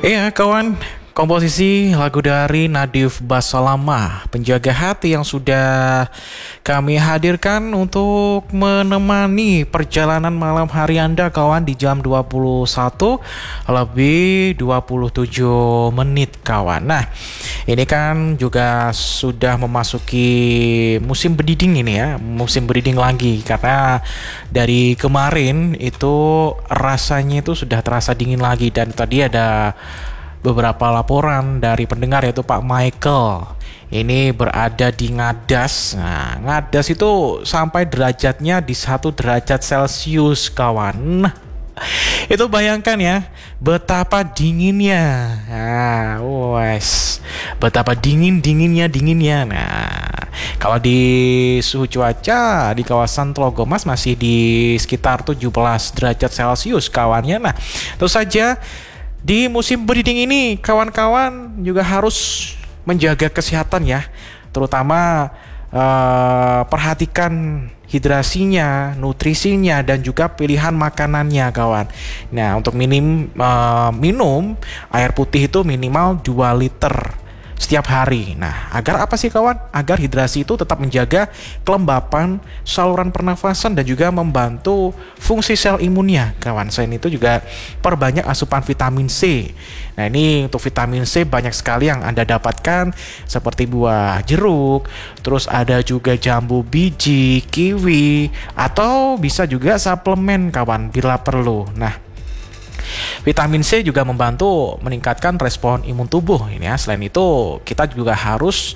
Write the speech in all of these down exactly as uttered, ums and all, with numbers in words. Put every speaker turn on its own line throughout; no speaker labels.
Iya kawan, komposisi lagu dari Nadif Basalamah, Penjaga Hati yang sudah kami hadirkan untuk menemani perjalanan malam hari Anda kawan di jam dua puluh satu lebih dua puluh tujuh menit kawan. Nah, ini kan juga sudah memasuki musim bediding ini ya, musim bediding lagi karena dari kemarin itu rasanya itu sudah terasa dingin lagi dan tadi ada beberapa laporan dari pendengar yaitu Pak Michael ini berada di Ngadas. Nah, Ngadas itu sampai derajatnya di satu derajat Celcius kawan. Nah, itu bayangkan ya betapa dinginnya. Nah, wes, betapa dingin dinginnya dinginnya. Nah, kalau di suhu cuaca di kawasan Tlogomas masih di sekitar tujuh belas derajat Celcius kawannya. Nah, tentu saja di musim bediding ini kawan-kawan juga harus menjaga kesehatan ya, terutama uh, perhatikan hidrasinya, nutrisinya dan juga pilihan makanannya kawan. Nah, untuk minim uh, minum air putih itu minimal dua liter setiap hari. Nah, agar apa sih kawan? Agar hidrasi itu tetap menjaga kelembapan saluran pernafasan dan juga membantu fungsi sel imunnya kawan. Selain itu juga perbanyak asupan vitamin C. Nah, ini untuk vitamin C banyak sekali yang Anda dapatkan seperti buah jeruk, terus ada juga jambu biji, kiwi, atau bisa juga suplemen kawan bila perlu. Nah, vitamin C juga membantu meningkatkan respon imun tubuh ini ya. Selain itu, kita juga harus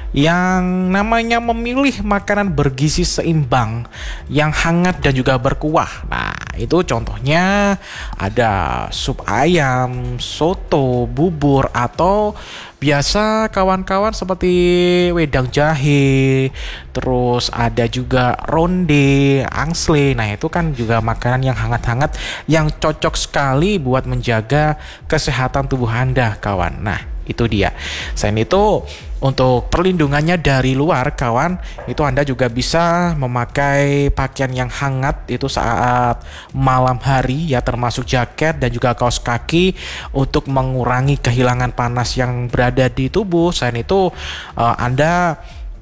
yang namanya memilih makanan bergizi seimbang yang hangat dan juga berkuah. Nah, itu contohnya ada sup ayam, soto, bubur, atau biasa kawan-kawan seperti wedang jahe, terus ada juga ronde, angsle. Nah, itu kan juga makanan yang hangat-hangat yang cocok sekali buat menjaga kesehatan tubuh Anda kawan. Nah, itu dia. Selain itu, untuk perlindungannya dari luar kawan, itu Anda juga bisa memakai pakaian yang hangat itu saat malam hari ya, termasuk jaket dan juga kaos kaki untuk mengurangi kehilangan panas yang berada di tubuh. Selain itu, uh, Anda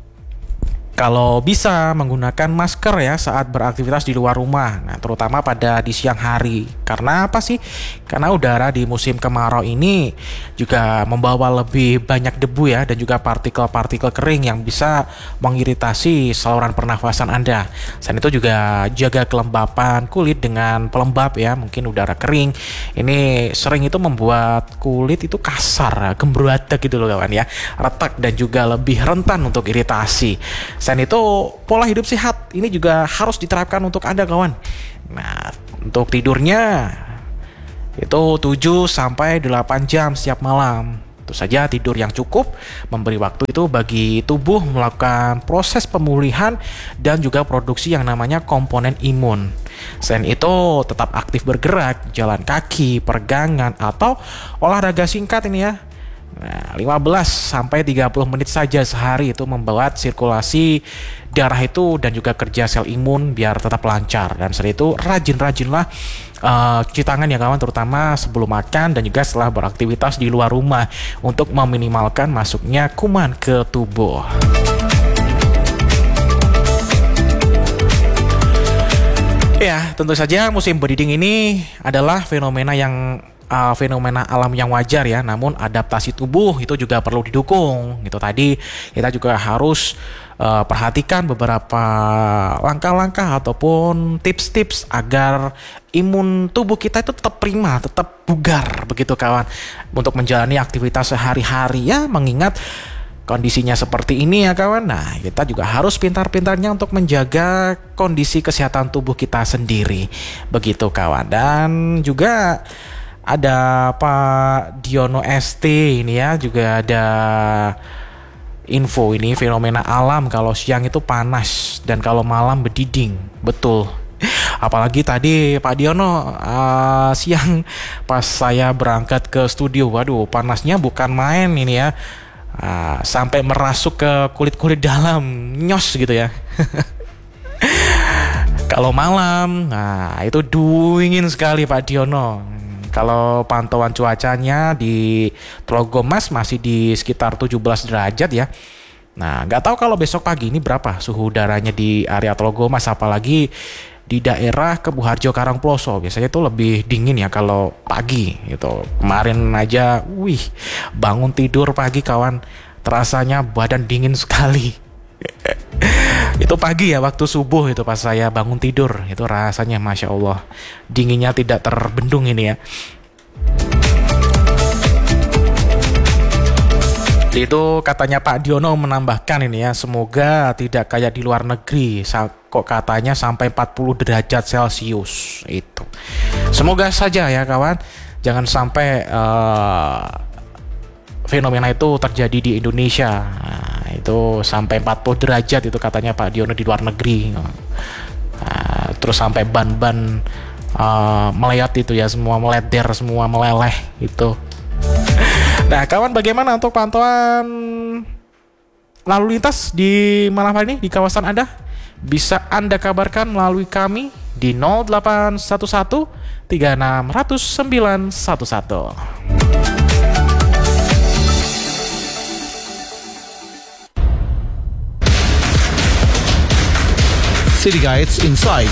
kalau bisa menggunakan masker ya saat beraktivitas di luar rumah. Nah, terutama pada di siang hari. Karena apa sih? Karena udara di musim kemarau ini juga membawa lebih banyak debu ya dan juga partikel-partikel kering yang bisa mengiritasi saluran pernafasan Anda. Selain itu juga jaga kelembapan kulit dengan pelembab ya. Mungkin udara kering ini sering itu membuat kulit itu kasar, gembroadek gitu loh kawan ya. Retak dan juga lebih rentan untuk iritasi. Selain itu, pola hidup sehat ini juga harus diterapkan untuk Anda kawan. Nah, untuk tidurnya itu tujuh sampai delapan jam setiap malam. Tentu saja tidur yang cukup memberi waktu itu bagi tubuh melakukan proses pemulihan dan juga produksi yang namanya komponen imun. Selain itu, tetap aktif bergerak, jalan kaki, peregangan, atau olahraga singkat ini ya. Nah, lima belas sampai tiga puluh menit saja sehari itu membuat sirkulasi darah itu dan juga kerja sel imun biar tetap lancar. Dan selain itu rajin-rajinlah uh, cuci tangan ya kawan, terutama sebelum makan dan juga setelah beraktivitas di luar rumah untuk meminimalkan masuknya kuman ke tubuh. Ya, tentu saja musim bediding ini adalah fenomena yang Uh, fenomena alam yang wajar ya, namun adaptasi tubuh itu juga perlu didukung. Itu tadi kita juga harus uh, perhatikan beberapa langkah-langkah ataupun tips-tips agar imun tubuh kita itu tetap prima, tetap bugar begitu kawan, untuk menjalani aktivitas sehari-hari ya, mengingat kondisinya seperti ini ya kawan. Nah, kita juga harus pintar-pintarnya untuk menjaga kondisi kesehatan tubuh kita sendiri begitu kawan. Dan juga ada Pak Diono S T ini ya, juga ada info ini fenomena alam kalau siang itu panas dan kalau malam bediding. Betul. Apalagi tadi Pak Diono uh, siang pas saya berangkat ke studio, waduh panasnya bukan main ini ya. Uh, sampai merasuk ke kulit-kulit dalam, nyos gitu ya. Kalau malam, nah itu dingin sekali Pak Diono. Kalau pantauan cuacanya di Tlogomas masih di sekitar tujuh belas derajat ya. Nah, nggak tahu kalau besok pagi ini berapa suhu udaranya di area Tlogomas, apalagi di daerah Kebuharjo Karangploso. Biasanya itu lebih dingin ya kalau pagi gitu. Kemarin aja, wih, bangun tidur pagi kawan, terasanya badan dingin sekali. Itu pagi ya, waktu subuh itu pas saya bangun tidur, itu rasanya Masya Allah, dinginnya tidak terbendung ini ya. Itu katanya Pak Diono menambahkan ini ya, semoga tidak kayak di luar negeri, kok katanya sampai empat puluh derajat Celcius itu. Semoga saja ya kawan, jangan sampai uh, fenomena itu terjadi di Indonesia. Nah, itu sampai empat puluh derajat itu katanya Pak Diono di luar negeri. Nah, terus sampai ban-ban uh, melayat itu ya, semua meleder, semua meleleh itu. Nah kawan, bagaimana untuk pantauan lalu lintas di malam hari ini di kawasan Anda? Bisa Anda kabarkan melalui kami di nol delapan satu satu tiga enam nol nol sembilan satu satu.
City Guides Inside.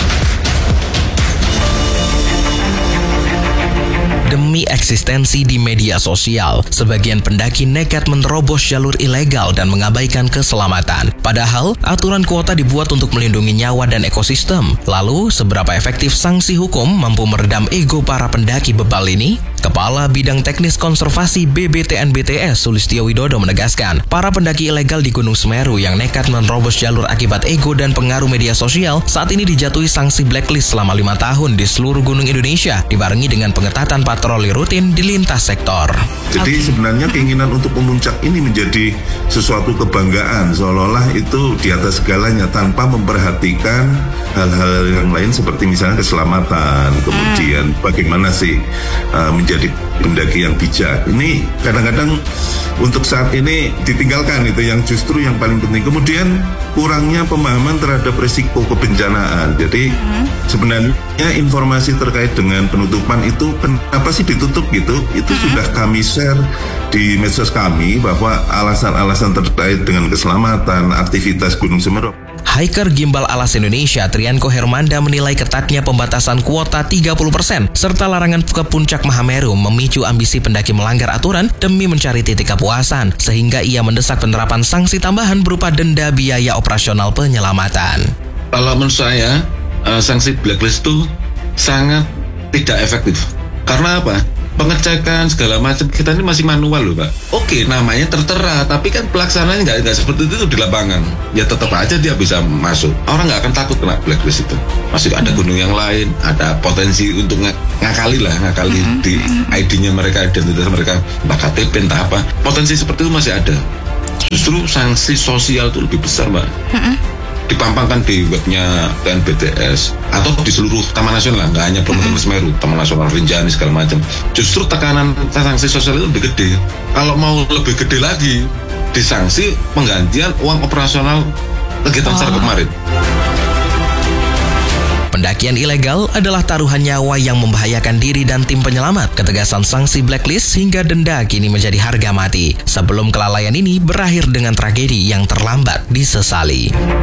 Demi eksistensi di media sosial, sebagian pendaki nekat menerobos jalur ilegal dan mengabaikan keselamatan. Padahal, aturan kuota dibuat untuk melindungi nyawa dan ekosistem. Lalu, seberapa efektif sanksi hukum mampu meredam ego para pendaki bebal ini? Kepala Bidang Teknis Konservasi B B T N B T S Sulistyo Widodo menegaskan, para pendaki ilegal di Gunung Semeru yang nekat menerobos jalur akibat ego dan pengaruh media sosial saat ini dijatuhi sanksi blacklist selama lima tahun di seluruh gunung Indonesia, dibarengi dengan pengetatan patroli rutin di lintas sektor.
Jadi sebenarnya keinginan untuk memuncak ini menjadi sesuatu kebanggaan, seolah-olah itu di atas segalanya tanpa memperhatikan hal-hal yang lain seperti misalnya keselamatan, kemudian bagaimana sih uh, menjadi pendaki yang bijak. Ini kadang-kadang untuk saat ini ditinggalkan, itu yang justru yang paling penting. Kemudian kurangnya pemahaman terhadap risiko kebencanaan. Jadi hmm. sebenarnya informasi terkait dengan penutupan itu kenapa sih ditutup gitu, itu hmm. sudah kami share di medsos kami bahwa alasan-alasan terkait dengan keselamatan aktivitas Gunung Semeru.
Hiker Gimbal Alas Indonesia Trianko Hermanda menilai ketatnya pembatasan kuota tiga puluh persen serta larangan ke puncak Mahameru memicu ambisi pendaki melanggar aturan demi mencari titik kepuasan, sehingga ia mendesak penerapan sanksi tambahan berupa denda biaya operasional penyelamatan.
Kalau menurut saya, uh, sanksi blacklist itu sangat tidak efektif. Karena apa? Pengecekan segala macam kita ini masih manual loh Pak. Oke, namanya tertera, tapi kan pelaksanaannya nggak nggak seperti itu di lapangan. Ya tetap aja dia bisa masuk. Orang nggak akan takut kena blacklist itu. Masih ada gunung yang lain, ada potensi untuk ng- ngakali lah, ngakali mm-hmm. di I D-nya mereka, identitas mereka, entah K T P, entah apa. Potensi seperti itu masih ada. Justru sanksi sosial itu lebih besar Mbak. Mm-hmm. Dipampangkan di webnya T N B T S atau di seluruh Taman Nasional, nggak hanya Bromo Tengger Semeru, Taman Nasional Rinjani segala macam. Justru tekanan sanksi sosial itu lebih gede. Kalau mau lebih gede lagi, disanksi penggantian uang operasional kegiatan oh. SAR kemarin.
Pendakian ilegal adalah taruhan nyawa yang membahayakan diri dan tim penyelamat. Ketegasan sanksi blacklist hingga denda kini menjadi harga mati. Sebelum kelalaian ini berakhir dengan tragedi yang terlambat disesali.